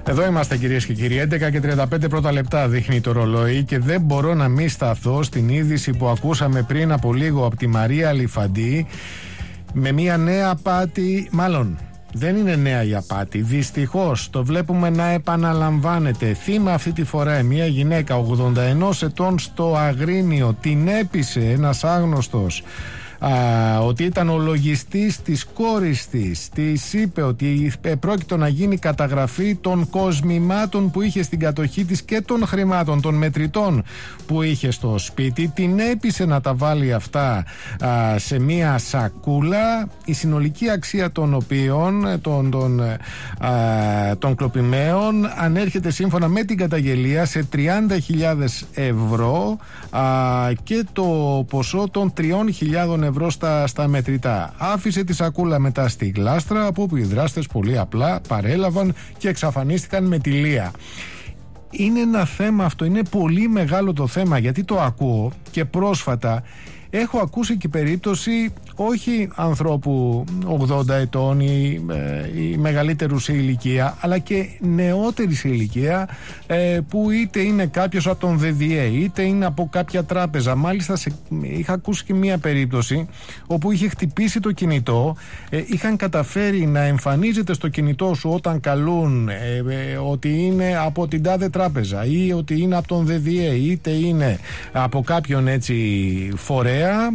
Εδώ είμαστε κυρίες και κύριοι, 11 και 35 πρώτα λεπτά δείχνει το ρολόι και δεν μπορώ να μην σταθώ στην είδηση που ακούσαμε πριν από λίγο από τη Μαρία Αλιφαντή με μια νέα απάτη, μάλλον δεν είναι νέα η απάτη, δυστυχώς το βλέπουμε να επαναλαμβάνεται. Θύμα αυτή τη φορά μια γυναίκα 81 ετών στο Αγρίνιο, την έπεισε ένας άγνωστος ότι ήταν ο λογιστής της κόρης της. Της είπε ότι πρόκειται να γίνει καταγραφή των κοσμημάτων που είχε στην κατοχή της και των χρημάτων, των μετρητών που είχε στο σπίτι. Την έπεισε να τα βάλει αυτά σε μία σακούλα, η συνολική αξία των οποίων των κλοπημαίων ανέρχεται σύμφωνα με την καταγγελία σε 30.000 ευρώ και το ποσό των 3.000 ευρώ στα μετρητά. Άφησε τη σακούλα μετά στη γλάστρα, από όπου οι δράστες πολύ απλά παρέλαβαν και εξαφανίστηκαν με τη λία. Είναι ένα θέμα αυτό, είναι πολύ μεγάλο το θέμα, γιατί το ακούω και πρόσφατα έχω ακούσει και περίπτωση όχι ανθρώπου 80 ετών ή μεγαλύτερου σε ηλικία, αλλά και νεότερη σε ηλικία, που είτε είναι κάποιος από τον ΔΔΕ είτε είναι από κάποια τράπεζα. Μάλιστα είχα ακούσει και μία περίπτωση όπου είχε χτυπήσει το κινητό, είχαν καταφέρει να εμφανίζεται στο κινητό σου όταν καλούν ότι είναι από την τάδε τράπεζα ή ότι είναι από τον ΔΔΕ είτε είναι από κάποιον έτσι φορέα,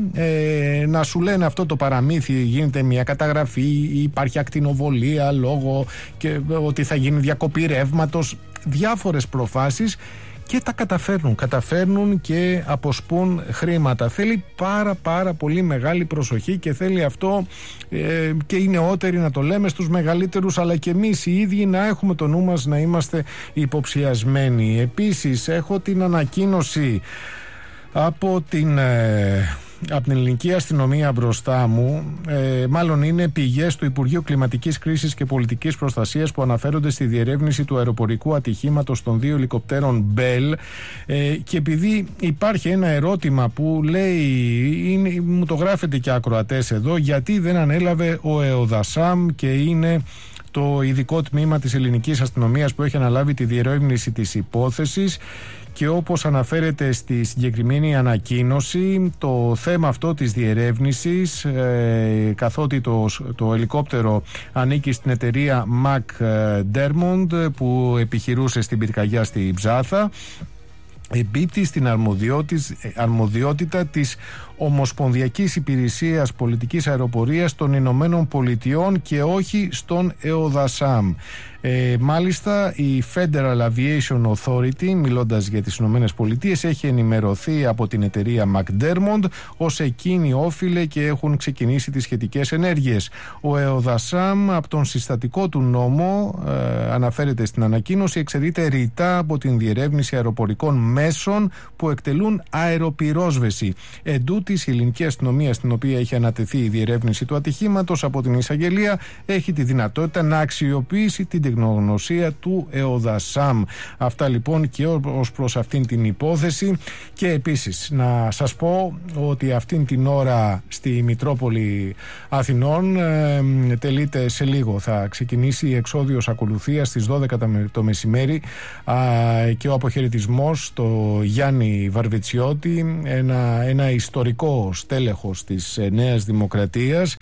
να σου λένε αυτό το παραμύθι, γίνεται μια καταγραφή, υπάρχει ακτινοβολία λόγω και ότι θα γίνει διακοπή ρεύματος, διάφορες προφάσεις, και τα καταφέρνουν και αποσπούν χρήματα. Θέλει πάρα πολύ μεγάλη προσοχή και θέλει αυτό και οι νεότεροι να το λέμε στους μεγαλύτερους, αλλά και εμείς οι ίδιοι να έχουμε το νου μας, να είμαστε υποψιασμένοι. Επίσης έχω την ανακοίνωση από την ελληνική αστυνομία μπροστά μου, μάλλον είναι πηγές του Υπουργείου Κλιματικής Κρίσης και Πολιτικής Προστασίας που αναφέρονται στη διερεύνηση του αεροπορικού ατυχήματος των 2 ελικοπτέρων Bell, και επειδή υπάρχει ένα ερώτημα που λέει, μου το γράφετε και ακροατές εδώ, γιατί δεν ανέλαβε ο ΕΟΔΑΣΑΜ, και είναι το ειδικό τμήμα της ελληνικής αστυνομίας που έχει αναλάβει τη διερεύνηση της υπόθεσης. Και όπως αναφέρεται στη συγκεκριμένη ανακοίνωση, το θέμα αυτό της διερεύνησης, καθότι το ελικόπτερο ανήκει στην εταιρεία McDermott που επιχειρούσε στην πυρκαγιά στη Ψάθα, εμπίπτει στην αρμοδιότητα της Ομοσπονδιακής Υπηρεσίας Πολιτικής Αεροπορίας των Ηνωμένων Πολιτειών και όχι στον ΕΟΔΑΣΑΜ. Μάλιστα η Federal Aviation Authority, μιλώντας για τις Ηνωμένες Πολιτείες, έχει ενημερωθεί από την εταιρεία McDermott ως εκείνη όφιλε και έχουν ξεκινήσει τις σχετικές ενέργειες. Ο ΕΟΔΑΣΑΜ από τον συστατικό του νόμο, αναφέρεται στην ανακοίνωση, εξαιρείται ρητά από την διερεύνηση αεροπορικών μέσων που εκτελούν αεροπυρόσβεση. Εντούτοις η ελληνική αστυνομία, στην οποία έχει ανατεθεί η διερεύνηση του ατυχήματος από την εισαγγελία, έχει τη δυνατότητα να αξιοποιήσει την τεχνογνωσία του ΕΟΔΑΣΑΜ. Αυτά λοιπόν και ως προς αυτήν την υπόθεση. Και επίσης να σας πω ότι αυτήν την ώρα στη Μητρόπολη Αθηνών τελείται σε λίγο. Θα ξεκινήσει η εξόδιος ακολουθίας στις 12 το μεσημέρι και ο αποχαιρετισμός στο Γιάννη Βαρβιτσιώτη, ένα ιστορικό στέλεχος της Νέας Δημοκρατίας,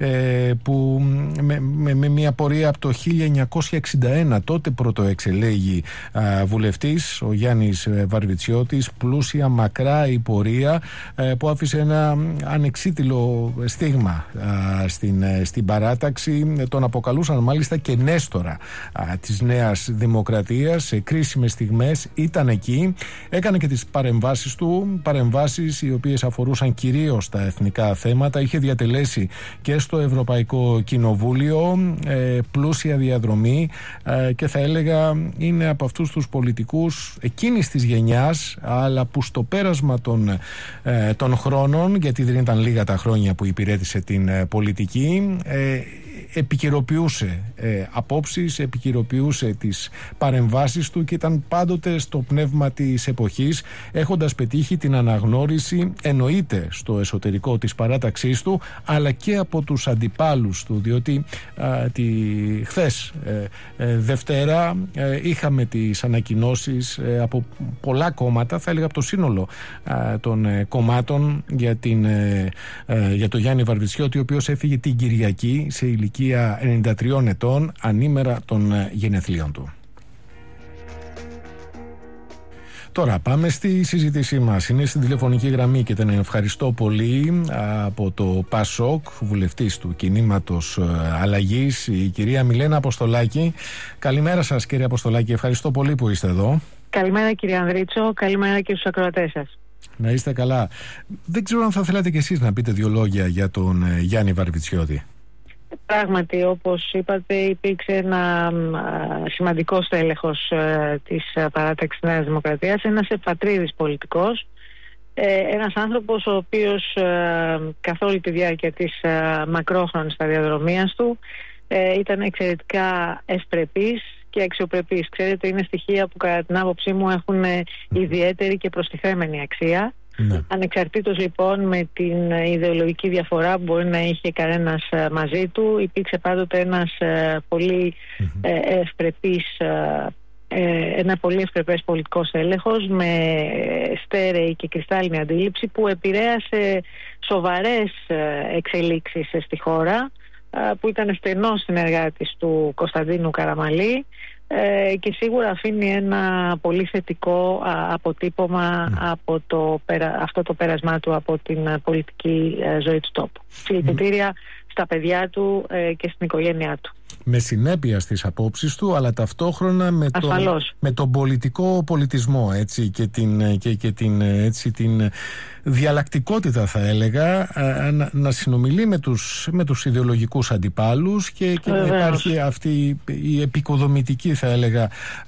που με μια πορεία από το 1961, τότε πρωτοεξελέγει βουλευτής ο Γιάννης Βαρβιτσιώτης, πλούσια μακρά η πορεία που άφησε ένα ανεξίτηλο στίγμα στην παράταξη. Τον αποκαλούσαν μάλιστα και νέστορα της Νέας Δημοκρατίας. Σε κρίσιμες στιγμές ήταν εκεί, έκανε και τις παρεμβάσεις του, παρεμβάσεις οι οποίες αφορούσαν κυρίως τα εθνικά θέματα. Είχε διατελέσει και στο Ευρωπαϊκό Κοινοβούλιο, πλούσια διαδρομή, και θα έλεγα είναι από αυτούς τους πολιτικούς εκείνης της γενιάς, αλλά που στο πέρασμα των χρόνων, γιατί δεν ήταν λίγα τα χρόνια που υπηρέτησε την πολιτική, επικαιροποιούσε απόψεις, επικαιροποιούσε τις παρεμβάσεις του και ήταν πάντοτε στο πνεύμα της εποχής, έχοντας πετύχει την αναγνώριση εννοείται στο εσωτερικό της παράταξής του, αλλά και από τους αντιπάλους του, διότι χθες Δευτέρα είχαμε τις ανακοινώσεις από πολλά κόμματα, θα έλεγα από το σύνολο των κομμάτων για το Γιάννη Βαρβιτσιώτη, ο οποίος έφυγε την Κυριακή σε ηλικία 93 ετών, ανήμερα των γενεθλίων του. Τώρα πάμε στη συζήτησή μας. Είναι στην τηλεφωνική γραμμή και την ευχαριστώ πολύ από το ΠΑΣΟΚ, βουλευτής του Κινήματος Αλλαγής, η κυρία Μιλένα Αποστολάκη. Καλημέρα σας, κύριε Αποστολάκη, ευχαριστώ πολύ που είστε εδώ. Καλημέρα, κύριε Ανδρίτσο, καλημέρα και στους ακροατές σας. Να είστε καλά. Δεν ξέρω αν θα θέλατε κι εσείς να πείτε δύο λόγια για τον Γιάννη Βαρβιτσιώτη. Πράγματι, όπως είπατε, υπήρξε ένα σημαντικό στέλεχος της παράταξης Νέας Δημοκρατίας, ένας πατρίδης πολιτικός, ένας άνθρωπος ο οποίος καθ' όλη τη διάρκεια της μακρόχρονης σταδιοδρομίας του ήταν εξαιρετικά ευπρεπής και αξιοπρεπής. Ξέρετε, είναι στοιχεία που κατά την άποψή μου έχουν ιδιαίτερη και προστιθέμενη αξία. Ναι. Ανεξαρτήτως λοιπόν με την ιδεολογική διαφορά που μπορεί να είχε κανένας μαζί του, υπήρξε πάντοτε ένας πολύ ευπρεπής, ένα πολύ ευπρεπές πολιτικός έλεγχος με στέρεη και κρυστάλλινη αντίληψη που επηρέασε σοβαρές εξελίξεις στη χώρα, που ήταν στενός συνεργάτης του Κωνσταντίνου Καραμαλή και σίγουρα αφήνει ένα πολύ θετικό αποτύπωμα από αυτό το πέρασμά του από την πολιτική ζωή του τόπου. Συλληπιτήρια στα παιδιά του και στην οικογένειά του. Με συνέπεια στις απόψεις του, αλλά ταυτόχρονα με τον πολιτικό πολιτισμό, έτσι, και την διαλλακτικότητα, θα έλεγα, να συνομιλεί με τους ιδεολογικούς αντιπάλους και να υπάρχει αυτή η επικοδομητική, θα έλεγα,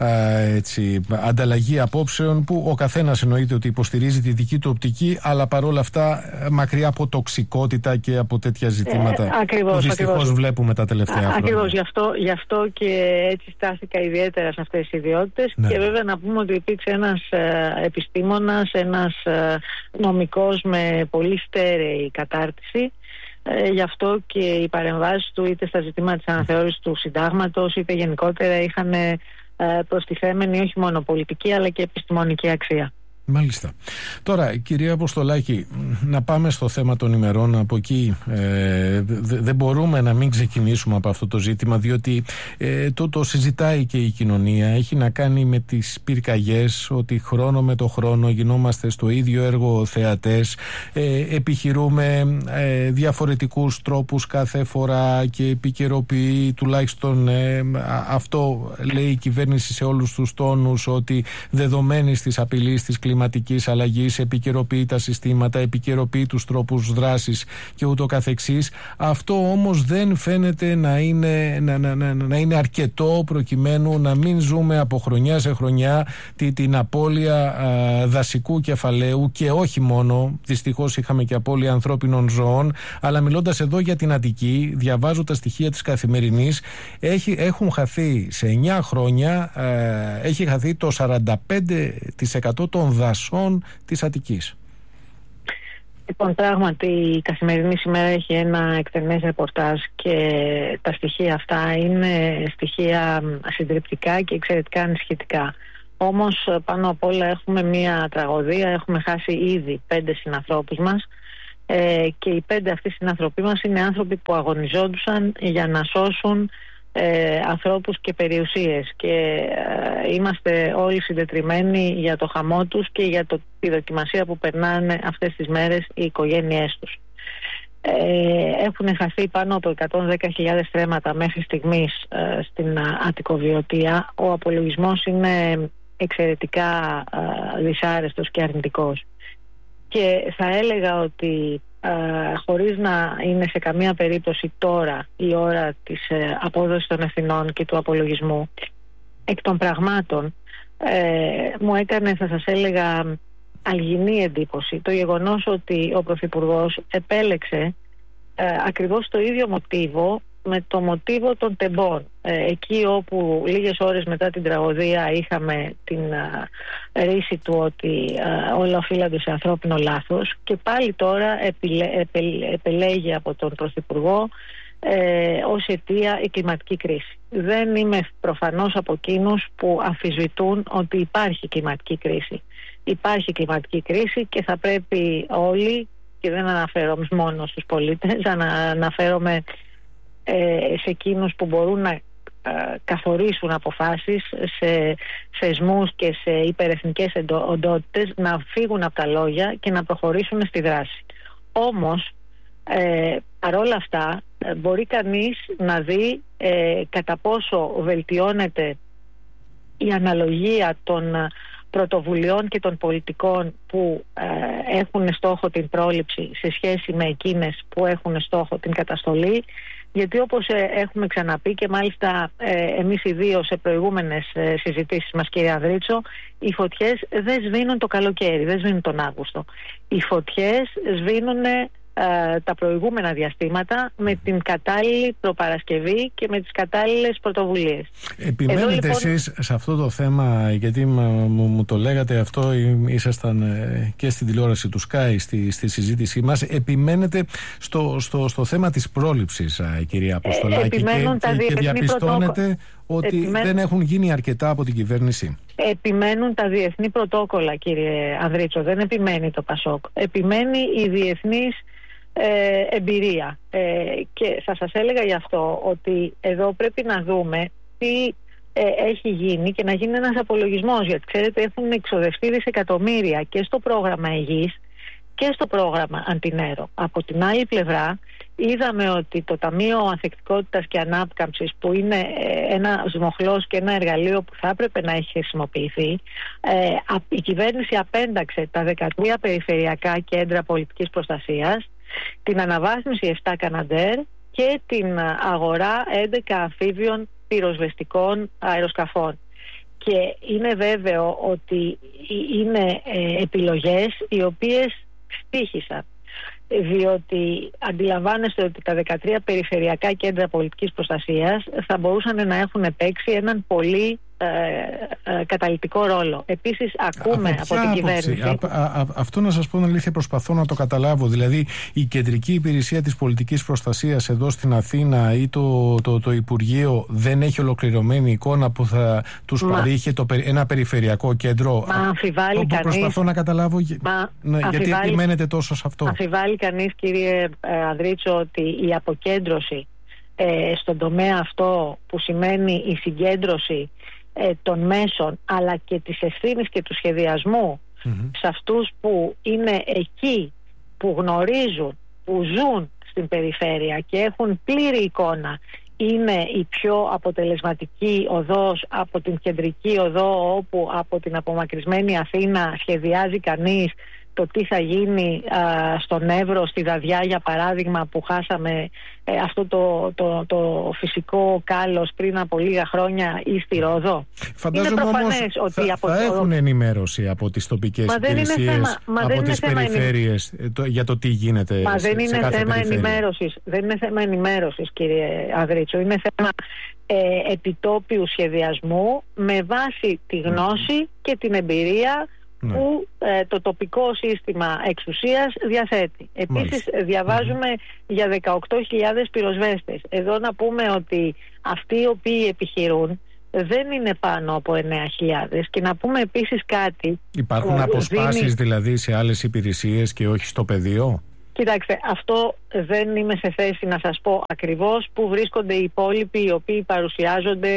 ανταλλαγή απόψεων, που ο καθένας εννοείται ότι υποστηρίζει τη δική του οπτική, αλλά παρόλα αυτά μακριά από τοξικότητα και από τέτοια ζητήματα που δυστυχώς βλέπουμε τα τελευταία χρόνια. Ακριβώς, γι' αυτό και έτσι στάθηκα ιδιαίτερα σε αυτές τις ιδιότητες. Ναι. Και βέβαια να πούμε ότι υπήρξε ένας επιστήμονας, ένας νομικός με πολύ στέρεη κατάρτιση. Γι' αυτό και οι παρεμβάσεις του είτε στα ζητήματα της αναθεώρησης του συντάγματος είτε γενικότερα είχαν προστιθέμενη όχι μόνο πολιτική αλλά και επιστημονική αξία. Μάλιστα. Τώρα, κυρία Αποστολάκη, να πάμε στο θέμα των ημερών. Από εκεί δεν μπορούμε να μην ξεκινήσουμε από αυτό το ζήτημα, διότι το συζητάει και η κοινωνία. Έχει να κάνει με τις πυρκαγιές, ότι χρόνο με το χρόνο γινόμαστε στο ίδιο έργο θεατές, επιχειρούμε διαφορετικούς τρόπους κάθε φορά και επικαιροποιεί, τουλάχιστον αυτό λέει η κυβέρνηση σε όλους τους τόνους, ότι δεδομένης της απειλής της κλιματικής αλλαγής επικαιροποιεί τα συστήματα, επικαιροποιεί τους τρόπους δράσης και ούτω καθεξής. Αυτό όμως δεν φαίνεται να είναι αρκετό προκειμένου να μην ζούμε από χρονιά σε χρονιά την απώλεια δασικού κεφαλαίου, και όχι μόνο, δυστυχώς είχαμε και απώλεια ανθρώπινων ζώων, αλλά μιλώντας εδώ για την Αττική, διαβάζω τα στοιχεία της Καθημερινής, έχουν χαθεί σε 9 χρόνια, έχει χαθεί το 45% των δασών της Αττικής. Λοιπόν, πράγματι η Καθημερινή σήμερα έχει ένα εκτενές ρεπορτάζ και τα στοιχεία αυτά είναι στοιχεία συντριπτικά και εξαιρετικά ανησυχητικά. Όμως πάνω απ' όλα έχουμε μία τραγωδία, έχουμε χάσει ήδη 5 συνανθρώπους μας και οι 5 αυτοί συνανθρωποί μας είναι άνθρωποι που αγωνιζόντουσαν για να σώσουν ανθρώπους και περιουσίες και είμαστε όλοι συντετριμμένοι για το χαμό τους και για τη δοκιμασία που περνάνε αυτές τις μέρες οι οικογένειές τους. Έχουν χαθεί πάνω από 110.000 στρέμματα μέχρι στιγμής στην Αττικοβιωτία. Ο απολογισμός είναι εξαιρετικά δυσάρεστος και αρνητικός και θα έλεγα ότι χωρίς να είναι σε καμία περίπτωση τώρα η ώρα της απόδοσης των ευθυνών και του απολογισμού, εκ των πραγμάτων μου έκανε, θα σας έλεγα, αλγινή εντύπωση το γεγονός ότι ο Πρωθυπουργός επέλεξε ακριβώς το ίδιο μοτίβο με το μοτίβο των τεμπών. Εκεί όπου λίγες ώρες μετά την τραγωδία είχαμε την ρίση του ότι όλα οφείλονται σε ανθρώπινο λάθος, και πάλι τώρα επελέγει από τον Πρωθυπουργό ως αιτία η κλιματική κρίση. Δεν είμαι προφανώς από εκείνους που αμφισβητούν ότι υπάρχει κλιματική κρίση. Υπάρχει κλιματική κρίση και θα πρέπει όλοι, και δεν αναφέρομαι μόνο στους πολίτες, αναφέρομαι σε εκείνους που μπορούν να καθορίσουν αποφάσεις, σε θεσμούς και σε υπερεθνικές οντότητες, να φύγουν από τα λόγια και να προχωρήσουν στη δράση. Όμως παρόλα αυτά μπορεί κανείς να δει κατά πόσο βελτιώνεται η αναλογία των πρωτοβουλειών και των πολιτικών που έχουν στόχο την πρόληψη σε σχέση με εκείνες που έχουν στόχο την καταστολή. Γιατί όπως έχουμε ξαναπεί, και μάλιστα εμείς οι δύο σε προηγούμενες συζητήσεις μας, κύριε Ανδρίτσο, οι φωτιές δεν σβήνουν το καλοκαίρι, δεν σβήνουν τον Αύγουστο. Οι φωτιές σβήνουν τα προηγούμενα διαστήματα με την κατάλληλη προπαρασκευή και με τις κατάλληλες πρωτοβουλίες. Επιμένετε λοιπόν εσείς σε αυτό το θέμα, γιατί μου το λέγατε αυτό, ήσασταν και στην τηλεόραση του Sky στη συζήτησή μας, επιμένετε στο θέμα της πρόληψης, κυρία Αποστολάκη, και διαπιστώνετε ότι δεν έχουν γίνει αρκετά από την κυβέρνηση. Επιμένουν τα διεθνή πρωτόκολλα, κύριε Ανδρίτσο, δεν επιμένει το ΠΑΣΟΚ. Επιμένει η διεθνής εμπειρία. Και θα σας έλεγα γι' αυτό ότι εδώ πρέπει να δούμε τι έχει γίνει και να γίνει ένας απολογισμός, γιατί ξέρετε έχουν εξοδευτεί δισεκατομμύρια και στο πρόγραμμα υγιής και στο πρόγραμμα Αντινέρο. Από την άλλη πλευρά είδαμε ότι το Ταμείο Ανθεκτικότητας και Ανάκαμψης, που είναι ένα μοχλός και ένα εργαλείο που θα έπρεπε να έχει χρησιμοποιηθεί, η κυβέρνηση απένταξε τα 13 περιφερειακά κέντρα πολιτικής προστασίας, την αναβάθμιση 7 Καναντέρ και την αγορά 11 αμφίβιων πυροσβεστικών αεροσκαφών. Και είναι βέβαιο ότι είναι επιλογές οι οποίες στοίχησαν, διότι αντιλαμβάνεστε ότι τα 13 περιφερειακά κέντρα πολιτικής προστασίας θα μπορούσαν να έχουν παίξει έναν πολύ καταλυτικό ρόλο. Επίσης ακούμε από την κυβέρνηση. Αυτό, να σας πω την αλήθεια, προσπαθώ να το καταλάβω. Δηλαδή η Κεντρική Υπηρεσία της Πολιτικής Προστασίας εδώ στην Αθήνα ή το Υπουργείο δεν έχει ολοκληρωμένη εικόνα που θα τους παρήχε ένα περιφερειακό κέντρο. Αμφιβάλλει κανείς. Προσπαθώ να καταλάβω γιατί επιμένετε τόσο σε αυτό. Αμφιβάλλει κανείς, κύριε Ανδρίτσο, ότι η αποκέντρωση στον τομέα αυτό, που σημαίνει η συγκέντρωση των μέσων αλλά και της ευθύνης και του σχεδιασμού σε αυτούς που είναι εκεί, που γνωρίζουν, που ζουν στην περιφέρεια και έχουν πλήρη εικόνα, είναι η πιο αποτελεσματική οδός από την κεντρική οδό, όπου από την απομακρυσμένη Αθήνα σχεδιάζει κανείς το τι θα γίνει στον Εύρο, στη Δαδιά για παράδειγμα, που χάσαμε αυτό το φυσικό κάλος πριν από λίγα χρόνια, ή στη Ρόδο. Φαντάζομαι όμως ότι θα έχουν ενημέρωση από τις τοπικές υπηρεσίες, από τις περιφέρειες για το τι γίνεται σε κάθε περιφέρεια. Δεν είναι θέμα ενημέρωσης, κύριε Ανδρίτσο, είναι θέμα επιτόπιου σχεδιασμού με βάση τη γνώση και την εμπειρία που το τοπικό σύστημα εξουσίας διαθέτει. Επίσης διαβάζουμε για 18.000 πυροσβέστες. Εδώ να πούμε ότι αυτοί οι οποίοι επιχειρούν δεν είναι πάνω από 9.000. Και να πούμε επίσης κάτι. Υπάρχουν αποσπάσεις δηλαδή σε άλλες υπηρεσίες και όχι στο πεδίο? Κοιτάξτε, αυτό δεν είμαι σε θέση να σας πω ακριβώς που βρίσκονται οι υπόλοιποι οι οποίοι παρουσιάζονται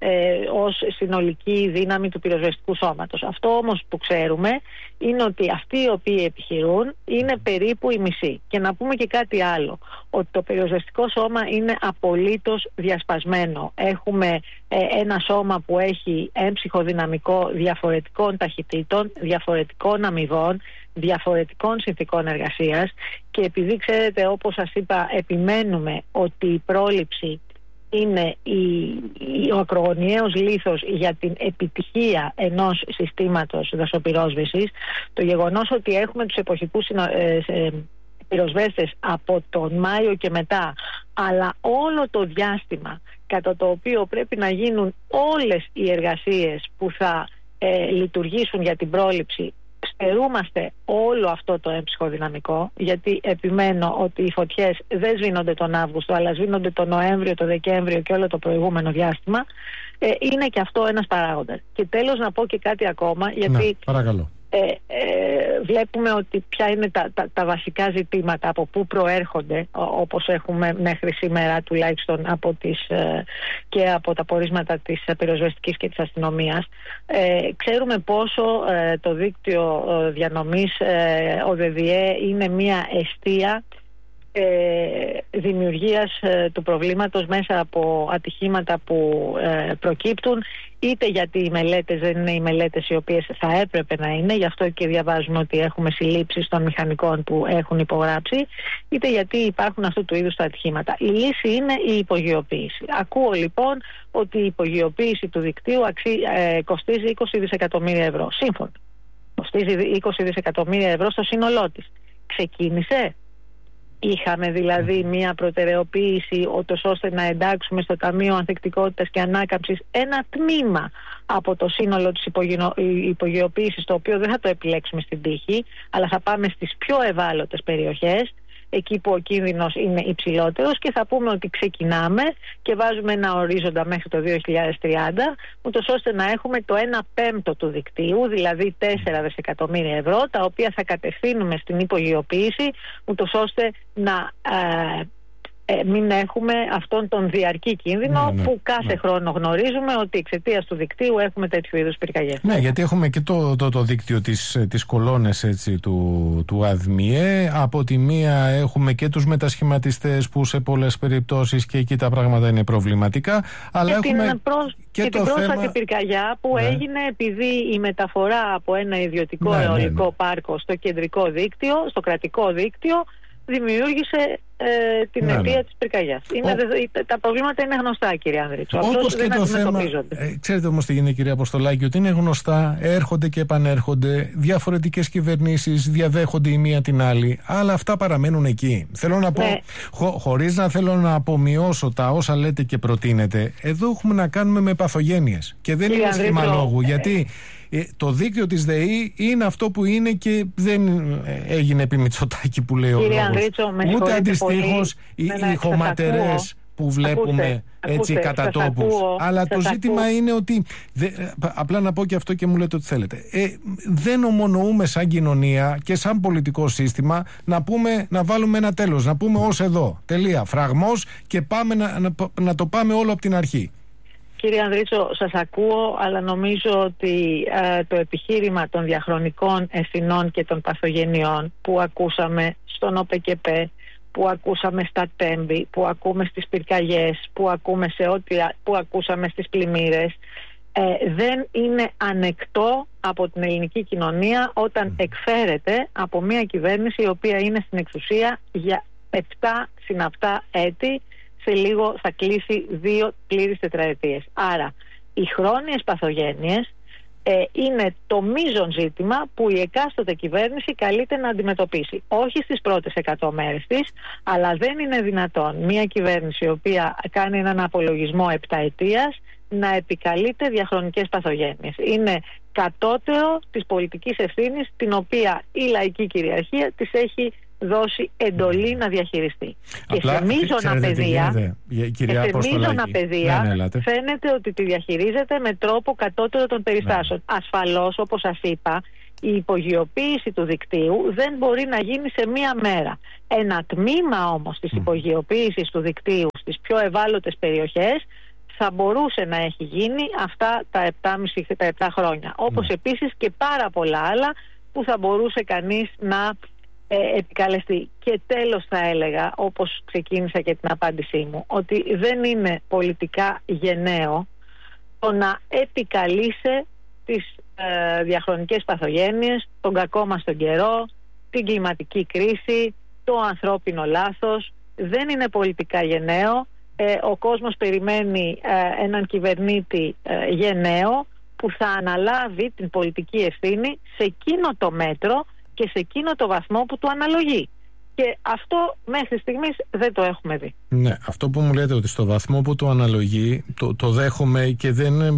ως συνολική δύναμη του πυροσβεστικού σώματος. Αυτό όμως που ξέρουμε είναι ότι αυτοί οι οποίοι επιχειρούν είναι περίπου οι μισοί. Και να πούμε και κάτι άλλο, ότι το πυροσβεστικό σώμα είναι απολύτως διασπασμένο. Έχουμε ένα σώμα που έχει έμψυχο δυναμικό διαφορετικών ταχυτήτων, διαφορετικών αμοιβών, διαφορετικών συνθηκών εργασίας, και επειδή ξέρετε, όπως σας είπα, επιμένουμε ότι η πρόληψη είναι ο ακρογωνιαίος λίθος για την επιτυχία ενός συστήματος δασοπυρόσβεσης. Το γεγονός ότι έχουμε τους εποχικούς πυροσβέστες από τον Μάιο και μετά, αλλά όλο το διάστημα κατά το οποίο πρέπει να γίνουν όλες οι εργασίες που θα λειτουργήσουν για την πρόληψη, στερούμαστε όλο αυτό το έμψυχο δυναμικό, γιατί επιμένω ότι οι φωτιές δεν σβήνονται τον Αύγουστο, αλλά σβήνονται τον Νοέμβριο, τον Δεκέμβριο και όλο το προηγούμενο διάστημα. Είναι και αυτό ένας παράγοντας. Και τέλος να πω και κάτι ακόμα, γιατί παρακαλώ. Βλέπουμε ότι ποια είναι τα βασικά ζητήματα, από πού προέρχονται, όπως έχουμε μέχρι σήμερα τουλάχιστον και από τα πορίσματα της πυροσβεστικής και της αστυνομίας. Ξέρουμε πόσο το δίκτυο διανομής ΟΔΕΔΙΕ είναι μια εστία δημιουργίας του προβλήματος μέσα από ατυχήματα που προκύπτουν, είτε γιατί οι μελέτες δεν είναι οι μελέτες οι οποίες θα έπρεπε να είναι, γι' αυτό και διαβάζουμε ότι έχουμε συλλήψεις των μηχανικών που έχουν υπογράψει, είτε γιατί υπάρχουν αυτού του είδους τα ατυχήματα. Η λύση είναι η υπογειοποίηση. Ακούω λοιπόν ότι η υπογειοποίηση του δικτύου κοστίζει 20 δισεκατομμύρια ευρώ. Σύμφωνα. Κοστίζει 20 δισεκατομμύρια ευρώ στο σύνολό της. Ξεκίνησε. Είχαμε δηλαδή μια προτεραιοποίηση ώστε να εντάξουμε στο Ταμείο Ανθεκτικότητας και Ανάκαμψης ένα τμήμα από το σύνολο της υπογειοποίησης, το οποίο δεν θα το επιλέξουμε στην τύχη, αλλά θα πάμε στις πιο ευάλωτες περιοχές, εκεί που ο κίνδυνος είναι υψηλότερος, και θα πούμε ότι ξεκινάμε και βάζουμε ένα ορίζοντα μέχρι το 2030, ούτως ώστε να έχουμε το 1/5 του δικτύου, δηλαδή 4 δισεκατομμύρια ευρώ, τα οποία θα κατευθύνουμε στην υπογειοποίηση, ούτως ώστε να μην έχουμε αυτόν τον διαρκή κίνδυνο που κάθε χρόνο γνωρίζουμε ότι εξαιτίας του δικτύου έχουμε τέτοιου είδους πυρκαγιές. Ναι, γιατί έχουμε και το δίκτυο της κολόνες, έτσι, του ΑΔΜΙΕ. Από τη μία έχουμε και τους μετασχηματιστές που σε πολλές περιπτώσεις και εκεί τα πράγματα είναι προβληματικά. Αλλά και έχουμε και την πρόσφατη πυρκαγιά που έγινε επειδή η μεταφορά από ένα ιδιωτικό αιωλικό πάρκο στο κεντρικό δίκτυο, στο κρατικό δίκτυο, δημιούργησε την αιτία της πυρκαγιάς. Τα προβλήματα είναι γνωστά, κύριε Ανδρίτσο. Όπως και το θέμα. Ξέρετε όμως τι γίνεται, κυρία Αποστολάκη, ότι είναι γνωστά, έρχονται και επανέρχονται, διαφορετικές κυβερνήσεις διαδέχονται η μία την άλλη, αλλά αυτά παραμένουν εκεί. Θέλω να πω, χωρίς να θέλω να απομειώσω τα όσα λέτε και προτείνετε, εδώ έχουμε να κάνουμε με παθογένειες. Και δεν είναι σχήμα λόγου, γιατί το δίκτυο της ΔΕΗ είναι αυτό που είναι και δεν έγινε επί Μητσοτάκη που λέει ο λόγος. Ούτε αντιστοίχως οι χωματερές που βλέπουμε έτσι κατά τόπους. Αλλά το ζήτημα είναι ότι, απλά να πω και αυτό και μου λέτε ότι θέλετε, δεν ομονοούμε σαν κοινωνία και σαν πολιτικό σύστημα να βάλουμε ένα τέλος, να πούμε ως εδώ, τελεία, φραγμός, και πάμε να το πάμε όλο από την αρχή. Κύριε Ανδρίτσο, σας ακούω, αλλά νομίζω ότι το επιχείρημα των διαχρονικών ευθυνών και των παθογενειών που ακούσαμε στον ΟΠΕΚΕΠΕ, που ακούσαμε στα τέμπη, που ακούμε στις πυρκαγιές, που ακούσαμε στις πλημμύρες, δεν είναι ανεκτό από την ελληνική κοινωνία όταν εκφέρεται από μια κυβέρνηση η οποία είναι στην εξουσία για 7 συναπτά έτη. Σε λίγο θα κλείσει 2 πλήρεις τετραετίες. Άρα οι χρόνιες παθογένειες είναι το μείζον ζήτημα που η εκάστοτε κυβέρνηση καλείται να αντιμετωπίσει. Όχι στις πρώτες 100 μέρες της, αλλά δεν είναι δυνατόν μια κυβέρνηση η οποία κάνει έναν απολογισμό 7 ετίας να επικαλείται διαχρονικές παθογένειες. Είναι κατώτερο της πολιτικής ευθύνης, την οποία η λαϊκή κυριαρχία της έχει δώσει εντολή να διαχειριστεί. Απλά, και σε μείζωνα παιδεία φαίνεται ότι τη διαχειρίζεται με τρόπο κατώτερο των περιστάσεων. Ασφαλώς, όπως σας είπα, η υπογειοποίηση του δικτύου δεν μπορεί να γίνει σε μία μέρα. Ένα τμήμα όμως της υπογειοποίησης του δικτύου στις πιο ευάλωτες περιοχές θα μπορούσε να έχει γίνει αυτά τα 7 χρόνια. Όπως επίσης και πάρα πολλά άλλα που θα μπορούσε κανείς να επικαλεστεί. Και τέλος θα έλεγα, όπως ξεκίνησα και την απάντησή μου, ότι δεν είναι πολιτικά γενναίο το να επικαλείσαι τις διαχρονικές παθογένειες, τον κακό μας τον καιρό, την κλιματική κρίση, το ανθρώπινο λάθος. Δεν είναι πολιτικά γενναίο. Ο κόσμος περιμένει έναν κυβερνήτη γενναίο που θα αναλάβει την πολιτική ευθύνη σε εκείνο το μέτρο και σε εκείνο το βαθμό που του αναλογεί. Και αυτό μέχρι στιγμής δεν το έχουμε δει. Ναι, αυτό που μου λέτε ότι στο βαθμό που το αναλογεί, το δέχομαι και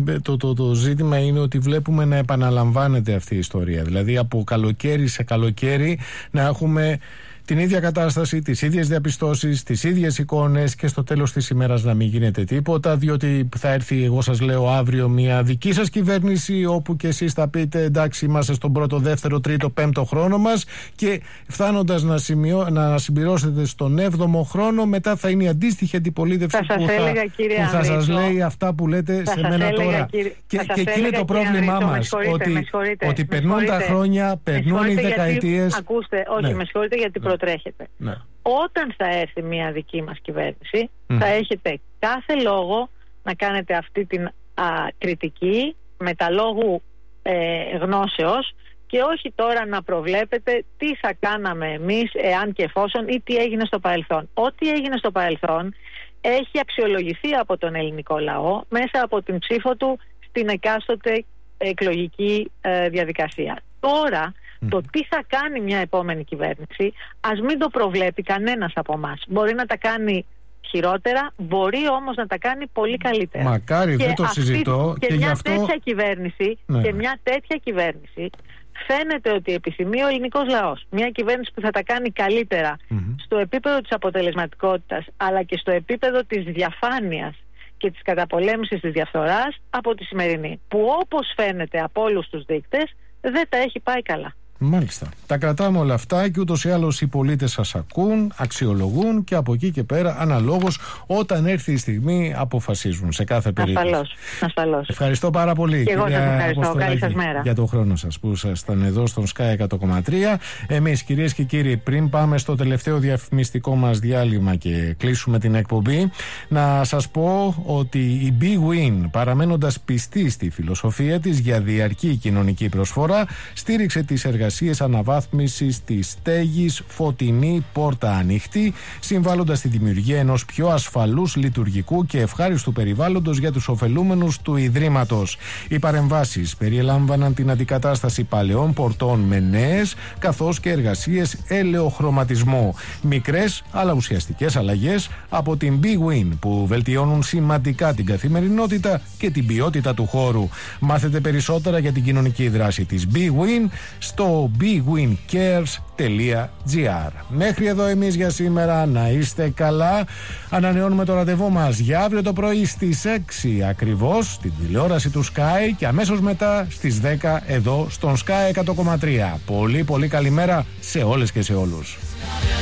το ζήτημα είναι ότι βλέπουμε να επαναλαμβάνεται αυτή η ιστορία. Δηλαδή από καλοκαίρι σε καλοκαίρι να έχουμε την ίδια κατάσταση, τις ίδιες διαπιστώσεις, τις ίδιες εικόνες και στο τέλος της ημέρας να μην γίνεται τίποτα, διότι θα έρθει, εγώ σας λέω, αύριο μια δική σας κυβέρνηση όπου και εσείς θα πείτε εντάξει είμαστε στον πρώτο, δεύτερο, τρίτο, πέμπτο χρόνο μας και φτάνοντας να συμπληρώσετε στον 7ο χρόνο μετά θα είναι η αντίστοιχη αντιπολίτευση που θα σας λέει αυτά που λέτε σε μένα τώρα. Και εκεί είναι το πρόβλημά μας, ότι περνούν τα χρόνια, περνούν οι δεκαετίες. Ακούστε, όχι, με συγχωρείτε γιατί προτρέχετε. Ναι. Όταν θα έρθει μια δική μας κυβέρνηση, θα έχετε κάθε λόγο να κάνετε αυτή την κριτική με τα λόγου γνώσεως και όχι τώρα να προβλέπετε τι θα κάναμε εμείς εάν και εφόσον ή τι έγινε στο παρελθόν. Ό,τι έγινε στο παρελθόν έχει αξιολογηθεί από τον ελληνικό λαό μέσα από την ψήφο του στην εκάστοτε εκλογική διαδικασία. Τώρα το τι θα κάνει μια επόμενη κυβέρνηση ας μην το προβλέπει κανένας από εμάς. Μπορεί να τα κάνει χειρότερα, μπορεί όμως να τα κάνει πολύ καλύτερα. Μακάρι, δεν το συζητώ. Και μια τέτοια κυβέρνηση, και μια τέτοια κυβέρνηση φαίνεται ότι επιθυμεί ο ελληνικός λαός. Μια κυβέρνηση που θα τα κάνει καλύτερα στο επίπεδο της αποτελεσματικότητας αλλά και στο επίπεδο της διαφάνειας και της καταπολέμησης της διαφθοράς από τη σημερινή, που όπως φαίνεται από όλους τους δείκτες δεν τα έχει πάει καλά. Μάλιστα. Τα κρατάμε όλα αυτά και ούτως ή άλλως οι πολίτες σας ακούν, αξιολογούν και από εκεί και πέρα αναλόγως όταν έρθει η στιγμή αποφασίζουν σε κάθε περίπτωση. Ασφαλώς. Ευχαριστώ πάρα πολύ. Και εγώ σας ευχαριστώ. Καλή σας μέρα. Για τον χρόνο σας που ήσασταν εδώ στον Sky 100,3. Εμείς κυρίες και κύριοι, πριν πάμε στο τελευταίο διαφημιστικό μας διάλειμμα και κλείσουμε την εκπομπή, να σας πω ότι η Big Win, παραμένοντας πιστή στη φιλοσοφία της για διαρκή κοινωνική προσφορά, στήριξε τις εργασίες αναβάθμισης της στέγης Φωτεινή Πόρτα Ανοιχτή, συμβάλλοντας στη δημιουργία ενός πιο ασφαλούς, λειτουργικού και ευχάριστου περιβάλλοντος για τους ωφελούμενους του Ιδρύματος. Οι παρεμβάσεις περιέλαμβαναν την αντικατάσταση παλαιών πορτών με νέες, καθώς και εργασίες ελαιοχρωματισμού. Μικρές αλλά ουσιαστικές αλλαγές από την Big Win που βελτιώνουν σημαντικά την καθημερινότητα και την ποιότητα του χώρου. Μάθετε περισσότερα για την κοινωνική δράση της Big Win στο bigwincares.gr. Μέχρι εδώ εμείς για σήμερα. Να είστε καλά. Ανανεώνουμε το ραντεβού μας για αύριο το πρωί στις 6 ακριβώς στην τηλεόραση του Sky και αμέσως μετά στις 10 εδώ στον Sky 100,3. Πολύ καλημέρα σε όλες και σε όλους.